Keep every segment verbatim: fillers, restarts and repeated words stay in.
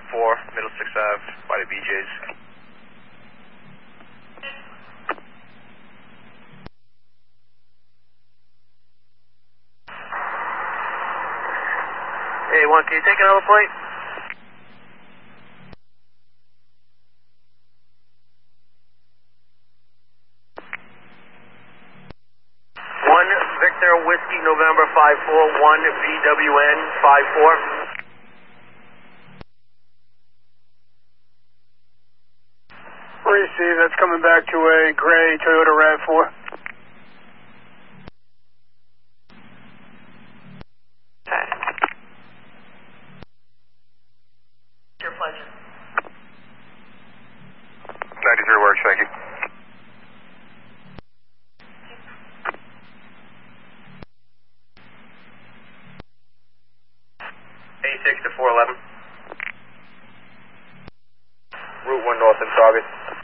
four, Middlesex Ave, by the B Js. Hey, one, can you take another plate? One Victor Whiskey November five four, one V W N five four. Receive, that's coming back to a gray Toyota RAV four. Your pleasure. ninety-three works, thank you. A six to four eleven. Route one north and target.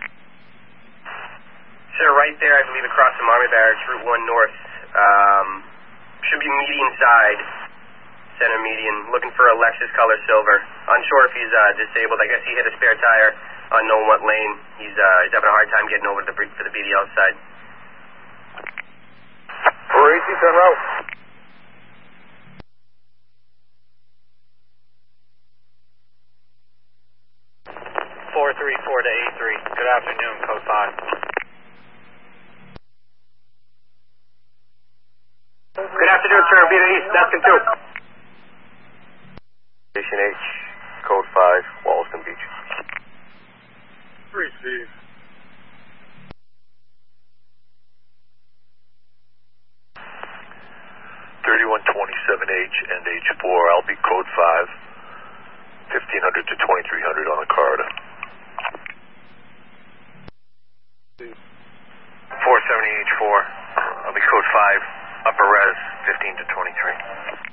Sir, right there, I believe across from Army Barracks, Route one north. Um, should be median side. Center median, looking for a Lexus color silver. Unsure if he's uh, disabled. I guess he hit a spare tire, unknown what lane. He's uh, he's having a hard time getting over to the for the B D L side. four eighty, turn route. four three four to A three. Good afternoon, code five. Good afternoon, sir. Be the East, Destin two. Station H, code five, Wollaston Beach. Receive. thirty-one twenty-seven H and H four, I'll be code five, fifteen hundred to twenty-three hundred on the corridor. four seventy H four, I'll be code five, upper res, fifteen to twenty-three.